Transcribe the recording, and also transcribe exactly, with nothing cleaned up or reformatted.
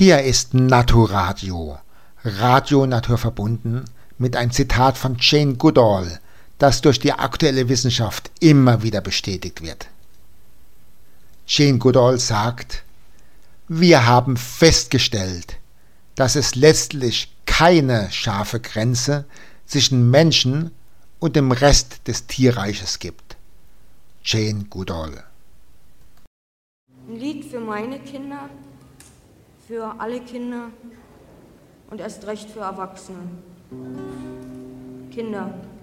Hier ist Naturadio, Radio naturverbunden, mit einem Zitat von Jane Goodall, das durch die aktuelle Wissenschaft immer wieder bestätigt wird. Jane Goodall sagt: Wir haben festgestellt, dass es letztlich keine scharfe Grenze zwischen Menschen und dem Rest des Tierreiches gibt. Jane Goodall. Ein Lied für meine Kinder, für alle Kinder und erst recht für Erwachsene. Kinder,